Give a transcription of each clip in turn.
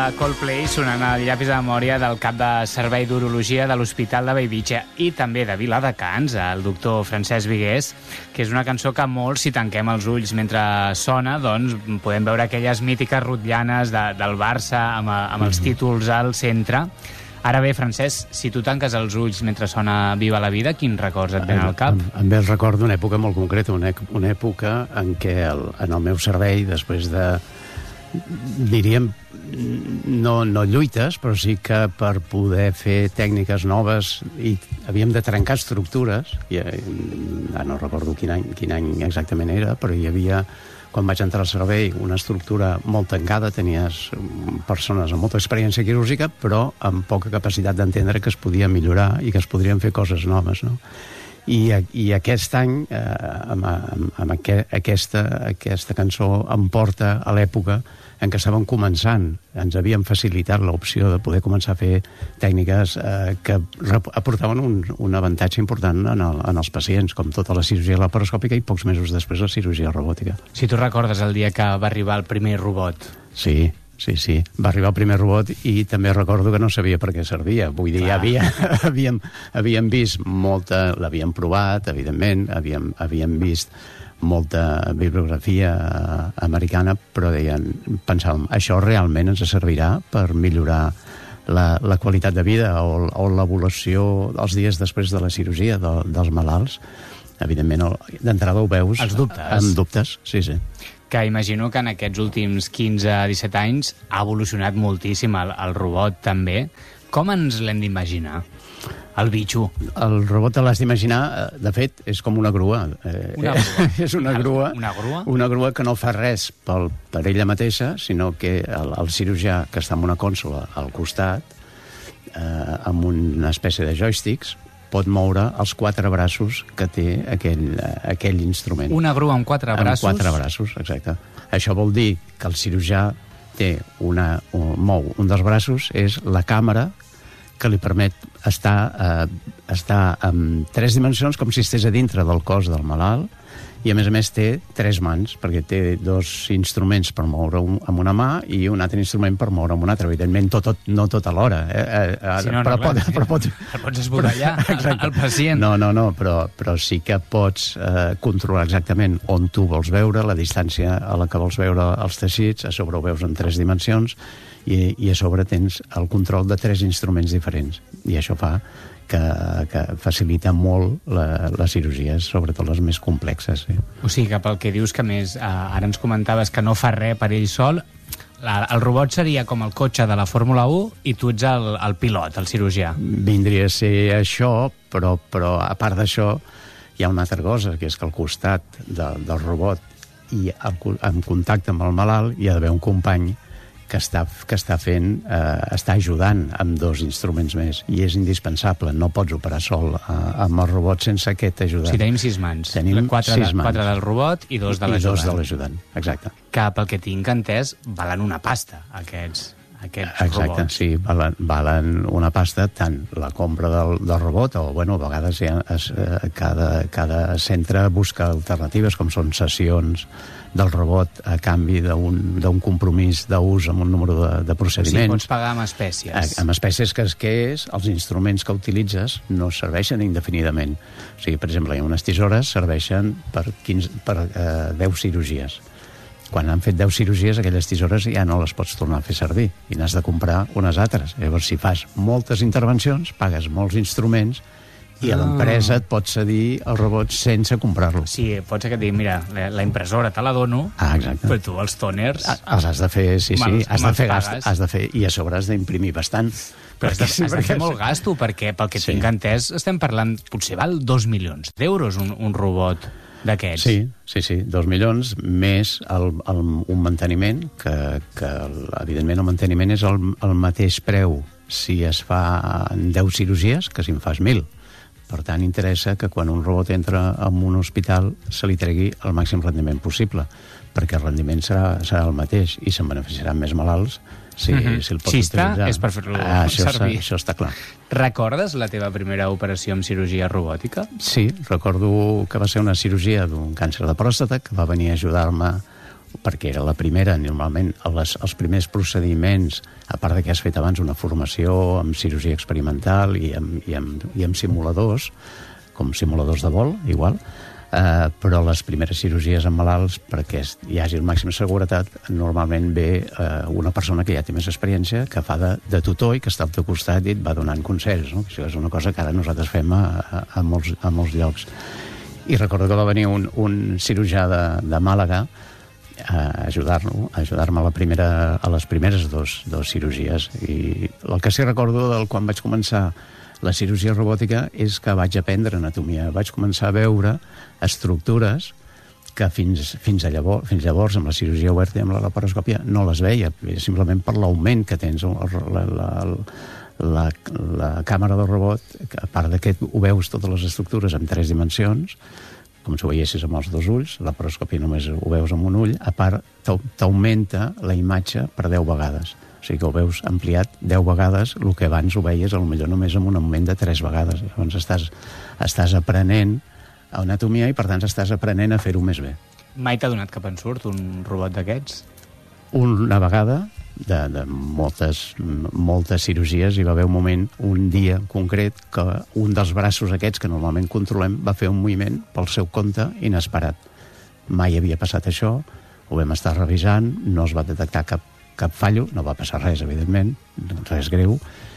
Coldplay sonant el llapis de memòria del cap de servei d'urologia de l'Hospital de Bellvitge i també de Viladecans, el doctor Francesc Vigués, que és una cançó que molts, si tanquem els ulls mentre sona, doncs podem veure aquelles mítiques rotllanes del Barça amb els títols al centre. Ara bé, Francesc, si tu tanques els ulls mentre sona Viva la vida, quins records et venen al cap? Em ve el record d'una època molt concreta, una època en què en el meu servei, després de, diríem, no lluites, però sí que per poder fer tècniques noves i havíem de trencar estructures, no recordo quin any exactament era, però hi havia, quan vaig entrar al servei, una estructura molt tancada, tenies persones amb molta experiència quirúrgica, però amb poca capacitat d'entendre que es podia millorar i que es podrien fer coses noves, no? I aquest any, amb aquesta cançó, em porta a l'època en què estàvem començant. Ens havien facilitat l'opció de poder començar a fer tècniques que aportaven un avantatge important en els pacients, com tota la cirurgia laparoscòpica i pocs mesos després la cirurgia robòtica. Si tu recordes el dia que va arribar el primer robot. Sí. Va arribar el primer robot i també recordo que no sabia per què servia. Vull dir, havíem vist molta... L'havíem provat, evidentment, havíem vist molta bibliografia americana, però pensàvem, això realment ens servirà per millorar la qualitat de vida o l'evolució els dies després de la cirurgia dels malalts. Evidentment, d'entrada ho veus... Els dubtes. Amb dubtes, sí. Que imagino que en aquests últims 15-17 anys ha evolucionat moltíssim el robot també. Com ens l'hem d'imaginar? El bitxo. El robot te l'has d'imaginar, de fet, és com una grua. Una grua? És una grua. Una grua? Una grua que no fa res per ella mateixa, sinó que el cirurgià, que està en una consola al costat, amb una espècie de joysticks, pot moure els 4 braços que té aquell instrument. Una grua amb 4 braços? Amb 4 braços, exacte. Això vol dir que el cirurgià mou un dels braços, és la càmera que li permet estar en 3 dimensions, com si estigués a dintre del cos del malalt, i a més té 3 mans, perquè té 2 instruments per moure amb una mà i un altre instrument per moure amb una altra. Evidentment, no tot alhora. Però pots esborrallar el pacient. No, però sí que pots controlar exactament on tu vols veure, la distància a la que vols veure els teixits, a sobre ho veus en 3 dimensions, i a sobre tens el control de 3 instruments diferents. I això fa que facilita molt les cirurgies, sobretot les més complexes. Sí. O sigui que pel que dius que més, ara ens comentaves que no fa res per ell sol, el robot seria com el cotxe de la Fórmula 1 i tu ets el pilot, el cirurgià. Vindria a ser això, però a part d'això hi ha una altra cosa, que és que al costat del robot i en contacte amb el malalt hi ha d'haver un company que està ajudant amb 2 instruments més, i és indispensable. No pots operar sol amb el robot sense aquest ajudant. O sigui, tenim 6 mans. Tenim 4 del robot i 2 de l'ajudant. I 2 de l'ajudant, exacte. Que pel que tinc entès, valen una pasta, aquests robots. Exacte, sí, valen una pasta, tant la compra del robot, o, a vegades cada centre busca alternatives, com són sessions del robot a canvi d'un compromís d'ús amb un número de procediments. O sigui, pots pagar amb espècies. Amb espècies que és els instruments que utilitzes no serveixen indefinidament. O sigui, per exemple, unes tisores serveixen per 10 cirurgies. Quan han fet 10 cirurgies, aquelles tisores ja no les pots tornar a fer servir i n'has de comprar unes altres. Llavors, si fas moltes intervencions, pagues molts instruments i a l'empresa et pot cedir el robot sense comprar-lo. Sí, pot ser que et digui, mira, la impressora te la dono, però tu els tòners... Els has de fer, sí, has de fer gast, i a sobre has d'imprimir bastant. Però has de fer molt gasto, perquè pel que tinc entès estem parlant, potser val 2 milions d'euros un robot d'aquests. Sí, 2 milions, més un manteniment, que evidentment el manteniment és el mateix preu si es fa en 10 cirurgies que si en fas 1.000. Per tant, interessa que quan un robot entra en un hospital se li tregui el màxim rendiment possible, perquè el rendiment serà el mateix i se'n beneficiaran més malalts si el pots utilitzar. És per fer-lo servir. Això està clar. Recordes la teva primera operació amb cirurgia robòtica? Sí, recordo que va ser una cirurgia d'un càncer de pròstata, que va venir a ajudar-me perquè era la primera, normalment els primers procediments, a part de que has fet abans una formació amb cirurgia experimental i amb simuladors, com simuladors de vol, igual, però les primeres cirurgies en malalts, perquè hi hagi la màxima seguretat, normalment ve una persona que ja té més experiència, que fa de tutor i que està al teu costat i et va donant consells, no? Això és una cosa que ara nosaltres fem a molts llocs. I recordo que va venir un cirurgià de Màlaga a ajudar-me a les primeres dos cirurgies. I el que sí recordo quan vaig començar la cirurgia robòtica és que vaig aprendre anatomia. Vaig començar a veure estructures que fins llavors amb la cirurgia oberta i amb la laparoscòpia no les veia, simplement per l'augment que tens. La càmera del robot, a part que ho veus totes les estructures en 3 dimensions, com si ho veiessis amb els 2 ulls, la laparoscòpia només ho veus amb un ull, a part t'augmenta la imatge per 10 vegades. O sigui que ho veus ampliat 10 vegades, el que abans ho veies potser només amb un augment de 3 vegades. Llavors estàs aprenent anatomia i per tant estàs aprenent a fer-ho més bé. Mai t'ha donat cap ensurt un robot d'aquests? Una vegada, de moltes cirurgies, hi va haver un dia concret que un dels braços aquests que normalment controlem va fer un moviment pel seu compte inesperat. Mai havia passat això, ho vam estar revisant, no es va detectar cap fallo, no va passar res, evidentment, res greu,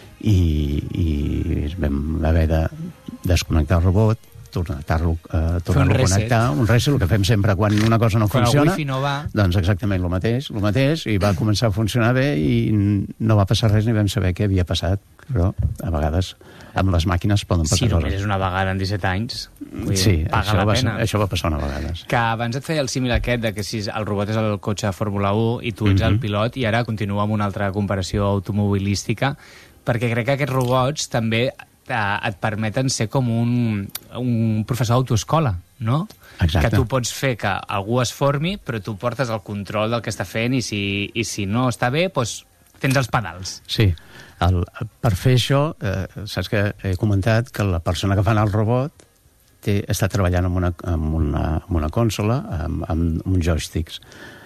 i vam haver de desconnectar el robot, tornar-lo a connectar, un reset, el que fem sempre quan una cosa no funciona. Quan el wifi no va... Doncs exactament el mateix, i va començar a funcionar bé i no va passar res ni vam saber què havia passat, però a vegades amb les màquines poden passar coses. Sí, només és una vegada en 17 anys. Sí, paga la pena. Això va passar una vegada. Que abans et feia el símil aquest de que si el robot és el cotxe de Fórmula 1 i tu ets el pilot, i ara continua amb una altra comparació automobilística, perquè crec que aquests robots també et permeten ser com un professor d'autoescola, no? Exacte. Que tu pots fer que algú es formi, però tu portes el control del que està fent i si no està bé, doncs tens els pedals. Sí. Per fer això, saps que he comentat que la persona que fa el robot està treballant amb una consola, amb uns joysticks.